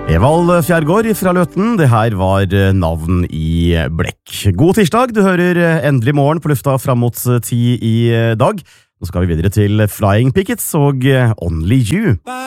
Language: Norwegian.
Evald Fjærgård fra Løten, det her var navn i blekk. God tirsdag, du hører Endelig morgen på lufta fram mot 10 i dag. Nå skal vi videre til Flying Pickets og Only You.